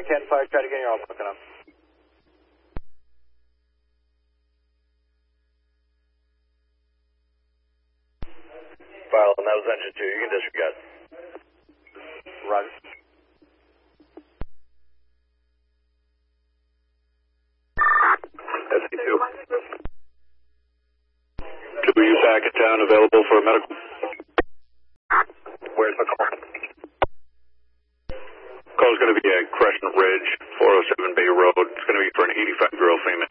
10-5, try to get your all broken up. File, and that was engine 2. You can disregard. Roger. SC2. WPAC in town available for a medical. Where's the call? Call's going to be at Crescent Ridge, 407 Bay Road. It's going to be for an 85-year-old female.